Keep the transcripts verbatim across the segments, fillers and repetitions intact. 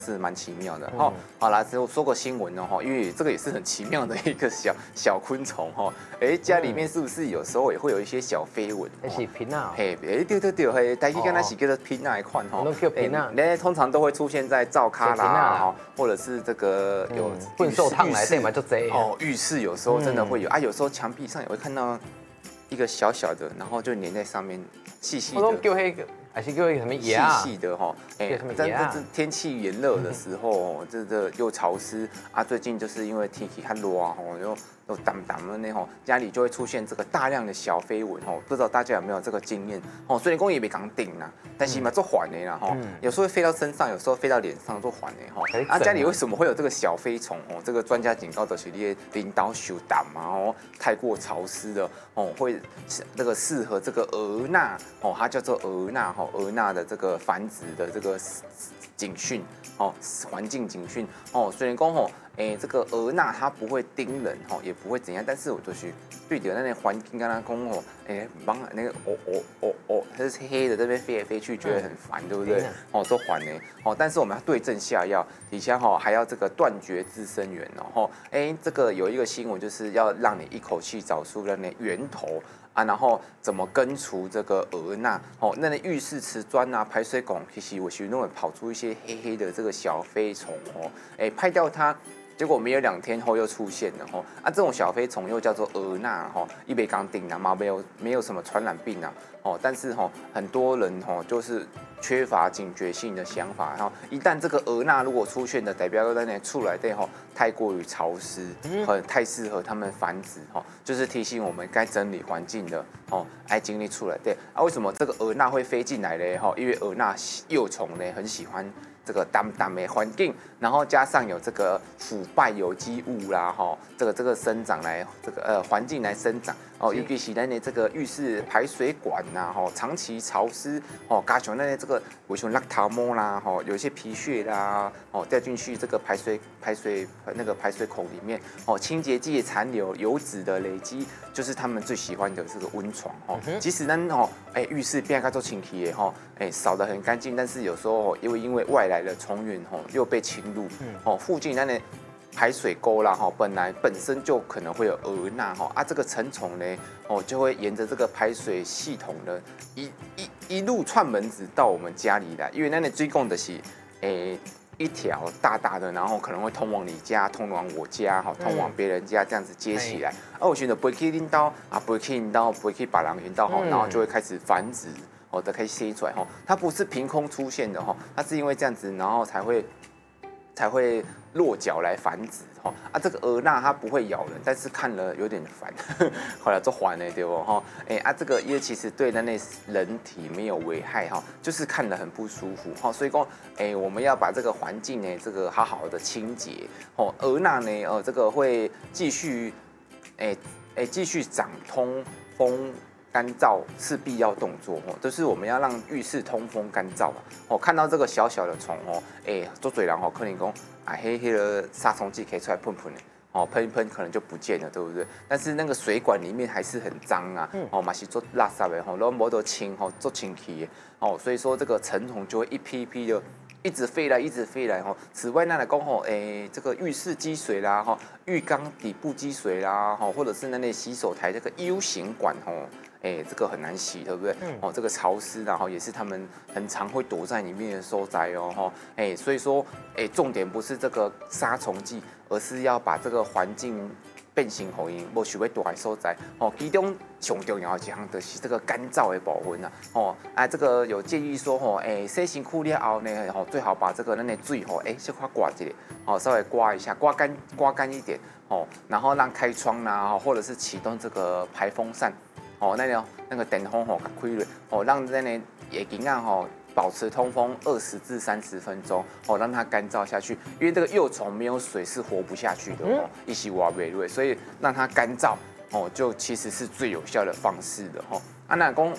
是蛮奇妙的哈。好啦，只有说过新闻哦哈，因为这个也是很奇妙的一个小小昆虫哈。哎，家里面是不是有时候也会有一些小飞蚊？ 那是pin啊。 嘿，哎，对对对，嘿，大家跟它是叫做pin啊一款哈。 都叫pin啊。 那通常都会出现在灶咖啦哈，或者是这个有混兽烫来对嘛，就这哦，浴室有时候真的会有啊，有时候墙壁上也会看到一个小小的，然后就粘在上面，细细的。 我都叫那个。还是叫什么细细的哈，哎，但是天气炎热的时候，这个又潮湿啊。最近就是因为天气很热啊，又又淡淡的那吼，家里就会出现这个大量的小飞蚊哦。不知道大家有没有这个经验哦？虽然讲也没讲顶啦，但是嘛做缓的啦哈，有时候会飞到身上，有时候飞到脸上做缓的哈。啊，家里为什么会有这个小飞虫哦？这个专家警告的是你领导手淡嘛哦，太过潮湿了哦，会这个适合这个蛾钠哦，它叫做蛾钠。蛾钠的这个繁殖的这个警讯哦，环境警讯哦，虽然讲吼，哎，这个蛾钠它不会叮人吼，也不会怎样，但是我就是对着那个环境跟它讲吼，哎，帮那个哦哦哦哦，它是黑黑的这边飞来飞去，觉得很烦，对不对？哦，都烦呢哦，但是我们要对症下药，底下哈还要这个断绝滋生源哦，哎，这个有一个新闻就是要让你一口气找出了那源头。啊，然后怎么根除这个蛾钠？哦，那那浴室瓷砖啊、排水孔，其实我其实都会跑出一些黑黑的这个小飞虫哦，哎，拍掉它，结果没有两天后又出现了哦。啊，这种小飞虫又叫做蛾钠哈，一被刚顶啊嘛，没有没有什么传染病啊，哦，但是哈、哦，很多人哈、哦、就是缺乏警觉性的想法哈、哦，一旦这个蛾钠如果出现的，代表在那出来的哈、哦、太过于潮湿，很太适合它们繁殖哈、哦，就是提醒我们该整理环境的哦，爱经历出来对啊，为什么这个蛾钠会飞进来呢？哈，因为蛾钠幼虫呢很喜欢这个淡淡的环境，然后加上有这个腐败有机物啦，哈，这个这个生长来这个呃环境来生长哦，尤其是咱的这个浴室排水管呐，哈，长期潮湿哦，加上那这个维像邋遢毛啦，哈，有一些皮屑啦，哦掉进去这个排水排水那个排水孔里面哦，清洁剂的残留、油脂的累积，就是他们最喜欢的这个温床哦。即使咱哦，哎浴室变个做清洁的哈，哎扫得很干净，但是有时候因为因为外来的虫源吼又被侵入，哦附近那里排水沟啦哈，本来本身就可能会有蛾钠哈啊，这个成虫呢哦就会沿着这个排水系统的一一一路串门子到我们家里来，因为那里追供的是诶。一条大大的，然后可能会通往你家，通往我家，哈，通往别人家这样子接起来。啊，我选择不会去拎刀啊，不会去拎刀，不会去把狼引到哈，然后就会开始繁殖，哦，的可以吸出来哈。它不是凭空出现的哈，它是因为这样子，然后才会才会落脚来繁殖哈。啊，这个蛾钠它不会咬人，但是看了有点烦，后来做还了对不哈？哎啊，这个因为其实对人类人体没有危害哈，就是看了很不舒服哈，所以说哎，我们要把这个环境呢，这个好好的清洁哦。蛾钠呢，呃，这个会继续哎哎继续长通风。干燥是必要动作哦，就是我们要让浴室通风干燥哦。看到这个小小的虫哦，哎，做嘴人哦，可能讲啊，黑黑的杀虫剂可以出来喷喷的哦，喷一喷可能就不见了，对不对？但是那个水管里面还是很脏啊，哦，嘛是做垃圾的吼，然后没得清吼，做清气的哦，所以说这个成虫就会一批一批的。一直飞来，一直飞来哈。此外，那来讲吼，诶，这个浴室积水啦，哈，浴缸底部积水啦，哈，或者是那类洗手台这个 U 型管吼，哎，这个很难洗，对不对？嗯、哦，这个潮湿，然后也是他们很常会躲在里面的收窄哦，哈，哎，所以说，哎，重点不是这个杀虫剂，而是要把这个环境变成互因无想要大的所在，哦，其中上重要的一项就是这个干燥的部分啊，哦，啊，这个有建议说，吼，哎，洗身躯了后呢，吼，最好把这个那个水，吼，哎，小块刮一下，哦，稍微刮一下，刮干，刮干一点，哦，然后让开窗啦，或者是启动这个排风扇。哦，那个那个电风吼给开了，哦，让那个眼睛啊吼保持通风二十至三十分钟，哦，让它干燥下去，因为这个幼虫没有水是活不下去的哦，一起挖贝瑞，所以让它干燥，哦，就其实是最有效的方式的哦。啊，那讲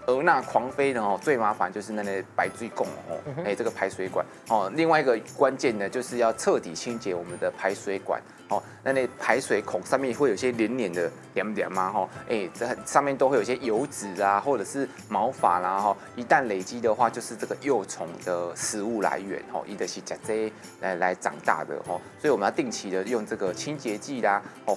鹅纳狂飞呢哦，最麻烦就是那类白水拱哦，哎、欸，这个排水管哦。另外一个关键呢，就是要彻底清洁我们的排水管哦。那那排水孔上面会有一些黏黏的点点嘛哈，哎，这上面都会有一些油脂啊，或者是毛发啦哈。一旦累积的话，就是这个幼虫的食物来源哦，伊的是食这来来长大的哦。所以我们要定期的用这个清洁剂啦哦。